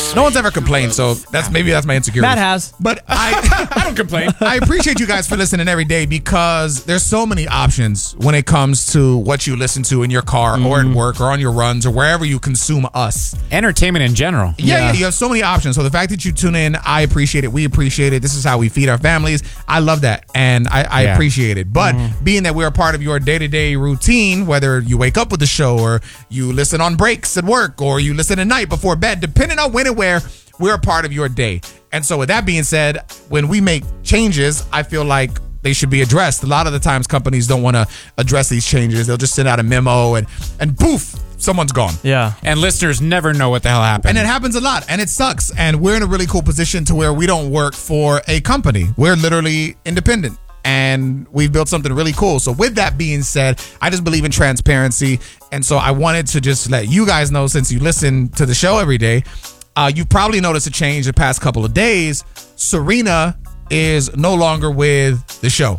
No one's ever complained, so that's my insecurity. Matt has. But I don't complain. I appreciate you guys for listening every day because there's so many options when it comes to what you listen to in your car or at work or on your runs or wherever you consume us. Entertainment in general. Yeah, you have so many options. So the fact that you tune in, I appreciate it. We appreciate it. This is how we feed our families. I love that, and I appreciate it. But being that we're a part of your day-to-day routine, whether you wake up with the show or you listen on breaks at work or you listen at night before bed, depending on when and where, we're a part of your day. And so with that being said, when we make changes, I feel like they should be addressed. A lot of the times companies don't want to address these changes. They'll just send out a memo and poof, someone's gone. Yeah. And listeners never know what the hell happened. And it happens a lot, and it sucks. And we're in a really cool position to where we don't work for a company. We're literally independent, and we've built something really cool. So with that being said, I just believe in transparency. And so I wanted to just let you guys know, since you listen to the show every day, you've probably noticed a change the past couple of days. Serena is no longer with the show.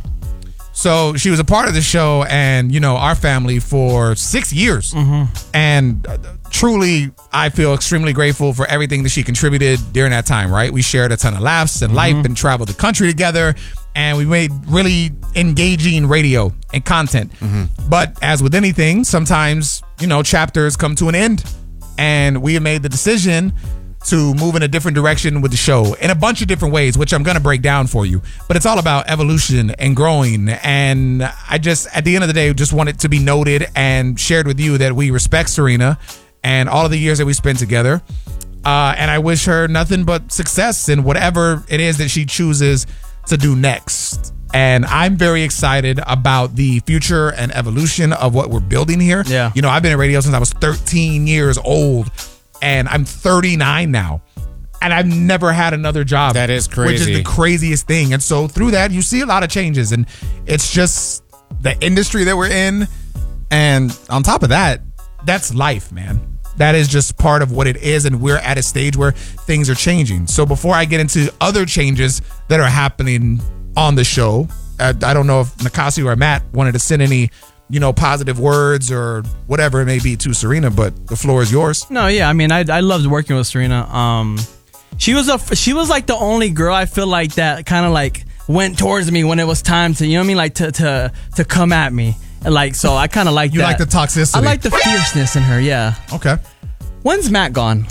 So she was a part of the show and, our family for 6 years. And truly, I feel extremely grateful for everything that she contributed during that time, right? We shared a ton of laughs and life and traveled the country together. And we made really engaging radio and content. But as with anything, sometimes, chapters come to an end. And we have made the decision to move in a different direction with the show in a bunch of different ways, which I'm going to break down for you. But it's all about evolution and growing. And I just, at the end of the day, just want it to be noted and shared with you that we respect Serena and all of the years that we spent together. And I wish her nothing but success in whatever it is that she chooses to do next. And I'm very excited about the future and evolution of what we're building here. Yeah. I've been in radio since I was 13 years old. And I'm 39 now. And I've never had another job. That is crazy. Which is the craziest thing. And so through that, you see a lot of changes. And it's just the industry that we're in. And on top of that, that's life, man. That is just part of what it is. And we're at a stage where things are changing. So before I get into other changes that are happening on the show, I don't know if Nicasio or Matt wanted to send any positive words or whatever it may be to Serena, but the floor is yours. No, yeah, I mean, I loved working with Serena. She was like the only girl I feel like that kind of like went towards me when it was time to, like to come at me. Like, so I kind of like that. You like the toxicity. I like the fierceness in her, yeah. Okay. When's Matt gone?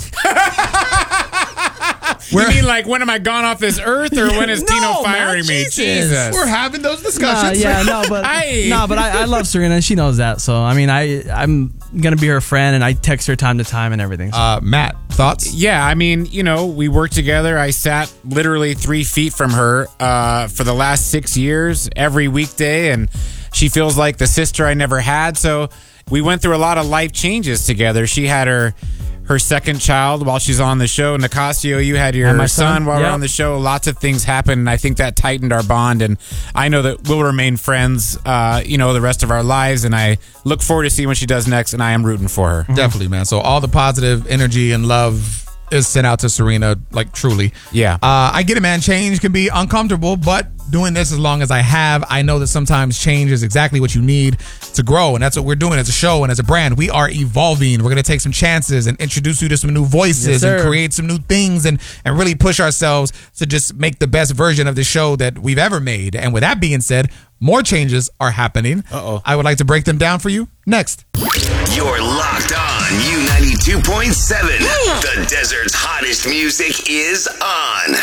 You mean like, when am I gone off this earth, or when is Tino firing me? Jesus. We're having those discussions. But I love Serena and she knows that. So I mean, I'm gonna be her friend and I text her time to time and everything. So. Matt, thoughts? Yeah, I mean, we worked together. I sat literally 3 feet from her for the last 6 years every weekday, and she feels like the sister I never had. So we went through a lot of life changes together. She had her second child while she's on the show. Nicasio, you had your son while we're on the show. Lots of things happened, and I think that tightened our bond. And I know that we'll remain friends, the rest of our lives. And I look forward to seeing what she does next, and I am rooting for her. Definitely, man. So all the positive energy and love is sent out to Serena, like truly. Yeah. I get it, man. Change can be uncomfortable, but doing this as long as I have, I know that sometimes change is exactly what you need to grow. And that's what we're doing as a show and as a brand. We are evolving. We're going to take some chances and introduce you to some new voices and create some new things and really push ourselves to just make the best version of the show that we've ever made. And with that being said, more changes are happening. I would like to break them down for you next. You're locked on U92.7. The desert's hottest music is on.